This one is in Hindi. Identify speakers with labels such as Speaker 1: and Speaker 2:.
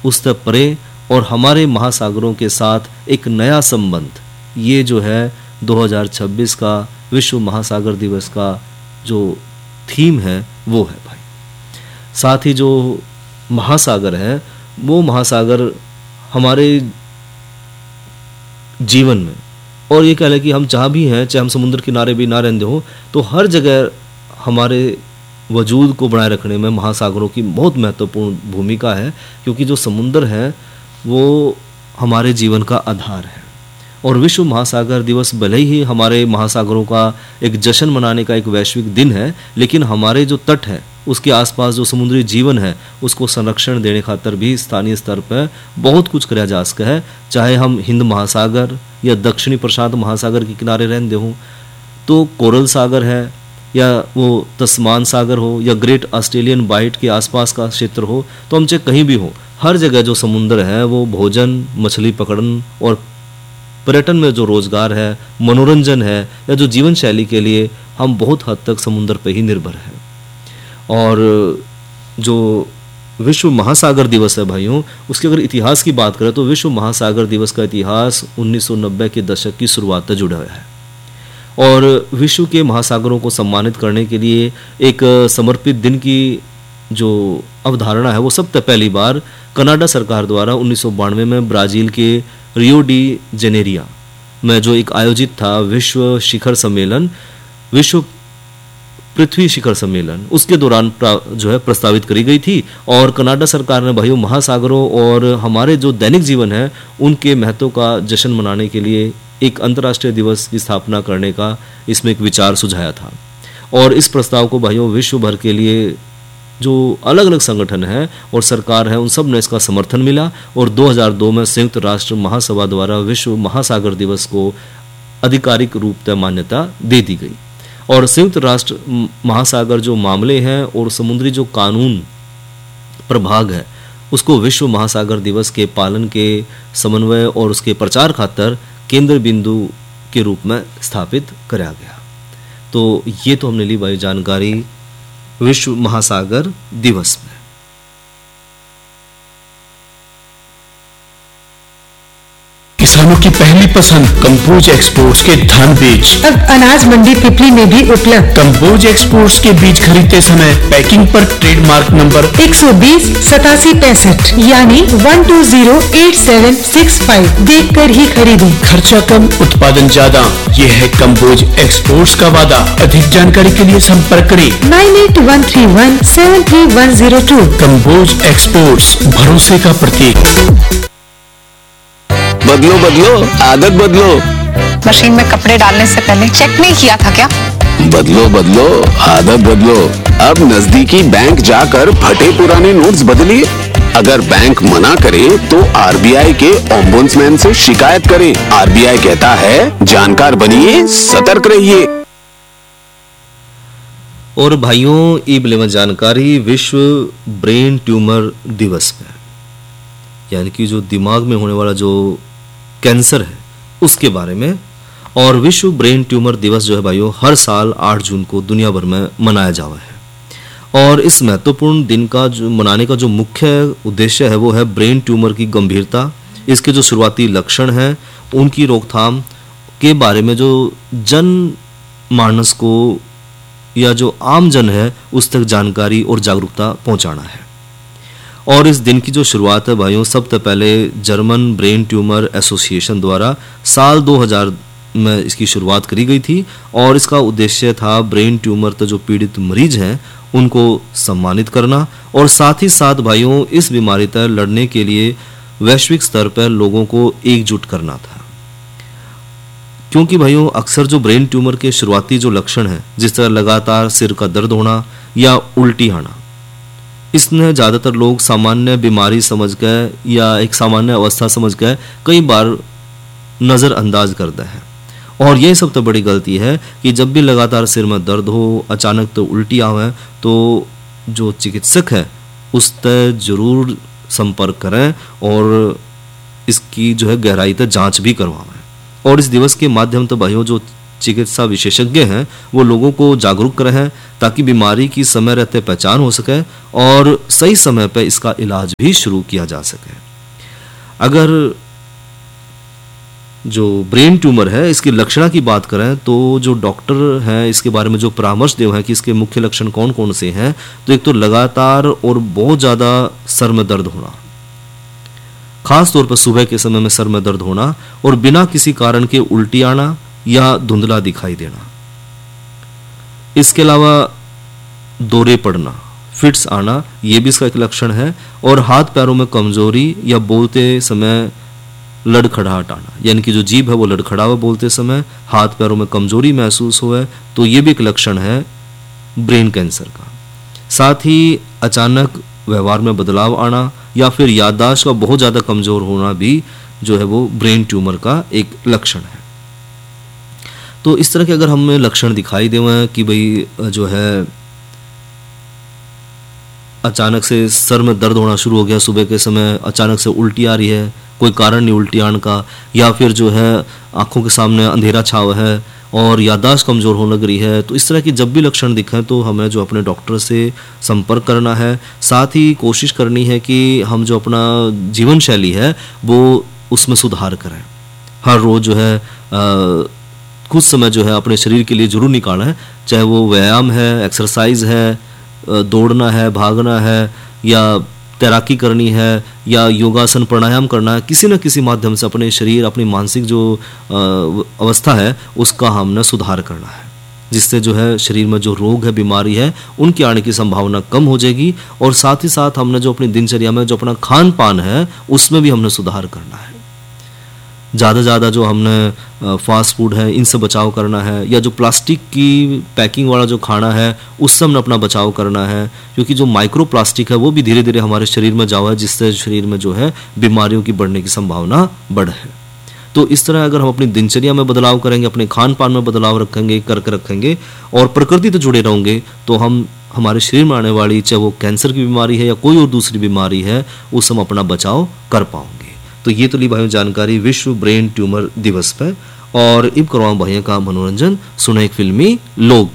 Speaker 1: उससे परे और हमारे महासागरों के साथ एक नया संबंध, ये जो है 2026 का विश्व महासागर दिवस का जो थीम है वो है भाई। साथ ही जो महासागर है वो महासागर हमारे जीवन में, और ये कह लें कि हम जहाँ भी हैं, चाहे हम समुद्र किनारे भी ना रहते हो, तो हर जगह हमारे वजूद को बनाए रखने में महासागरों की बहुत महत्वपूर्ण भूमिका है, क्योंकि जो समुद्र है वो हमारे जीवन का आधार है। और विश्व महासागर दिवस भले ही हमारे महासागरों का एक जश्न मनाने का एक वैश्विक दिन है, लेकिन हमारे जो तट है उसके आसपास जो समुद्री जीवन है उसको संरक्षण देने खातर भी स्थानीय स्तर पर बहुत कुछ किया जा सकता है। चाहे हम हिंद महासागर या दक्षिणी प्रशांत महासागर के किनारे रहते हों, तो कोरल सागर है, या वो तस्मान सागर हो, या ग्रेट ऑस्ट्रेलियन बाइट के आसपास का क्षेत्र हो, तो हम चाहे कहीं भी हो, हर जगह जो समुद्र है वो भोजन, मछली पकड़न और पर्यटन में जो रोजगार है, मनोरंजन है, या जो जीवन शैली के लिए हम बहुत हद तक समुद्र पर ही निर्भर है। और जो विश्व महासागर दिवस है भाइयों, उसके अगर इतिहास की बात करें तो विश्व महासागर दिवस का इतिहास 1990 के दशक की शुरुआत से जुड़ा हुआ है। और विश्व के महासागरों को सम्मानित करने के लिए एक समर्पित दिन की जो अवधारणा है वो सबसे पहली बार कनाडा सरकार द्वारा 1992 में ब्राज़ील के रियो डी जेनेरिया में जो एक आयोजित था विश्व शिखर सम्मेलन, विश्व पृथ्वी शिखर सम्मेलन, उसके दौरान जो है प्रस्तावित करी गई थी। और कनाडा सरकार ने भाइयों महासागरों और हमारे जो दैनिक जीवन है उनके महत्व का जश्न मनाने के लिए एक अंतर्राष्ट्रीय दिवस की स्थापना करने का इसमें एक विचार सुझाया था। और इस प्रस्ताव को भाइयों विश्व भर के लिए जो अलग अलग संगठन है और सरकार है उन सब ने इसका समर्थन मिला, और 2002 में संयुक्त राष्ट्र महासभा द्वारा विश्व महासागर दिवस को आधिकारिक रूप से मान्यता दे दी गई। और संयुक्त राष्ट्र महासागर जो मामले हैं और समुद्री जो कानून प्रभाग है उसको विश्व महासागर दिवस के पालन के समन्वय और उसके प्रचार खातर केंद्र बिंदु के रूप में स्थापित कराया गया। तो ये तो हमने ली भाई जानकारी विश्व महासागर दिवस में।
Speaker 2: किसानों की पहली पसंद कंबोज एक्सपोर्ट्स के धान बीज
Speaker 3: अब अनाज मंडी पिपली में भी उपलब्ध।
Speaker 2: कंबोज एक्सपोर्ट्स के बीज खरीदते समय पैकिंग पर ट्रेडमार्क नंबर
Speaker 3: 120 87 65 यानी 1208765 देख कर ही खरीदें।
Speaker 2: खर्चा कम, उत्पादन ज्यादा, ये है कंबोज एक्सपोर्ट्स का वादा। अधिक जानकारी के लिए संपर्क करें
Speaker 3: 9813173102।
Speaker 2: कंबोज एक्सपोर्ट्स, भरोसे का प्रतीक।
Speaker 4: बदलो बदलो आदत बदलो।
Speaker 5: मशीन में कपड़े डालने से पहले चेक नहीं किया था क्या?
Speaker 4: बदलो बदलो आदत बदलो। अब नजदीकी बैंक जाकर फटे पुराने नोट्स बदलिए। अगर बैंक मना करे तो आरबीआई के ओम्बुड्समैन से शिकायत करें। आरबीआई कहता है जानकार बनिए, सतर्क रहिए।
Speaker 1: और भाइयों ई जानकारी विश्व ब्रेन ट्यूमर दिवस में, यानी कि जो दिमाग में होने वाला जो कैंसर है उसके बारे में। और विश्व ब्रेन ट्यूमर दिवस जो है भाइयों हर साल 8 जून को दुनिया भर में मनाया जावा है। और इस महत्वपूर्ण दिन का जो मनाने का जो मुख्य उद्देश्य है वो है ब्रेन ट्यूमर की गंभीरता, इसके जो शुरुआती लक्षण हैं, उनकी रोकथाम के बारे में जो जन मानस को या जो आम जन है उस तक जानकारी और जागरूकता पहुंचाना है। और इस दिन की जो शुरुआत है भाइयों सबसे पहले जर्मन ब्रेन ट्यूमर एसोसिएशन द्वारा साल 2000 में इसकी शुरुआत करी गई थी। और इसका उद्देश्य था ब्रेन ट्यूमर से जो पीड़ित मरीज हैं उनको सम्मानित करना, और साथ ही साथ भाइयों इस बीमारी से लड़ने के लिए वैश्विक स्तर पर लोगों को एकजुट करना था। क्योंकि भाइयों अक्सर जो ब्रेन ट्यूमर के शुरुआती जो लक्षण हैं, जिस तरह लगातार सिर का दर्द होना या उल्टी आना, इसने ज़्यादातर लोग सामान्य बीमारी समझ गए या एक सामान्य अवस्था समझ गए कई बार नज़रअंदाज करते हैं। और ये सबसे बड़ी गलती है कि जब भी लगातार सिर में दर्द हो, अचानक तो उल्टी आवे, तो जो चिकित्सक है उससे ज़रूर संपर्क करें और इसकी जो है गहराई तक जांच भी करवाएं। और इस दिवस के माध्यम से भाइयों जो चिकित्सा विशेषज्ञ हैं वो लोगों को जागरूक करें ताकि बीमारी की समय रहते पहचान हो सके और सही समय पर इसका इलाज भी शुरू किया जा सके। अगर जो ब्रेन ट्यूमर है इसकी लक्षण की बात करें तो जो डॉक्टर हैं इसके बारे में जो परामर्श दिए हैं कि इसके मुख्य लक्षण कौन कौन से हैं, तो एक तो लगातार और बहुत ज़्यादा सर में दर्द होना, खास तौर पर सुबह के समय में सर में दर्द होना और बिना किसी कारण के उल्टी आना या धुंधला दिखाई देना। इसके अलावा दौरे पड़ना, फिट्स आना, ये भी इसका एक लक्षण है। और हाथ पैरों में कमजोरी या बोलते समय लड़खड़ाहट आना, यानी कि जो जीभ है वो लड़खड़ा हुआ बोलते समय, हाथ पैरों में कमजोरी महसूस हो, तो ये भी एक लक्षण है ब्रेन कैंसर का। साथ ही अचानक व्यवहार में बदलाव आना या फिर याददाश्त का बहुत ज़्यादा कमज़ोर होना भी जो है वो ब्रेन ट्यूमर का एक लक्षण है। तो इस तरह के अगर हमें लक्षण दिखाई दें कि भाई जो है अचानक से सर में दर्द होना शुरू हो गया सुबह के समय, अचानक से उल्टी आ रही है, कोई कारण नहीं उल्टी आने का, या फिर जो है आंखों के सामने अंधेरा छावा है और याददाश्त कमज़ोर होने लग रही है, तो इस तरह की जब भी लक्षण दिखें तो हमें जो अपने डॉक्टर से संपर्क करना है। साथ ही कोशिश करनी है कि हम जो अपना जीवन शैली है वो उसमें सुधार करें। हर रोज़ जो है कुछ समय जो है अपने शरीर के लिए जरूर निकालना है, चाहे वो व्यायाम है, एक्सरसाइज है, दौड़ना है, भागना है या तैराकी करनी है या योगासन प्राणायाम करना है, किसी न किसी माध्यम से अपने शरीर, अपनी मानसिक जो अवस्था है उसका हमने सुधार करना है, जिससे जो है शरीर में जो रोग है, बीमारी है, उनके आने की संभावना कम हो जाएगी। और साथ ही साथ हमने जो अपनी दिनचर्या में जो अपना खान पान है उसमें भी हमने सुधार करना है। ज़्यादा ज़्यादा जो हमने फास्ट फूड है इनसे बचाव करना है, या जो प्लास्टिक की पैकिंग वाला जो खाना है उससे हमने अपना बचाव करना है, क्योंकि जो माइक्रो प्लास्टिक है वो भी धीरे धीरे हमारे शरीर में जावा है, जिससे शरीर में जो है बीमारियों की बढ़ने की संभावना बढ़े। तो इस तरह अगर हम अपनी दिनचर्या में बदलाव करेंगे, अपने खान पान में बदलाव करके रखेंगे और प्रकृति से जुड़े रहेंगे, तो हम हमारे शरीर में आने वाली चाहे वो कैंसर की बीमारी है या कोई और दूसरी बीमारी है उससे हम अपना बचाव कर पाएंगे। तो ये तो ली भाइयों जानकारी विश्व ब्रेन ट्यूमर दिवस पर। और इब करवाऊं भाइयों का मनोरंजन, सुने एक फिल्मी लोक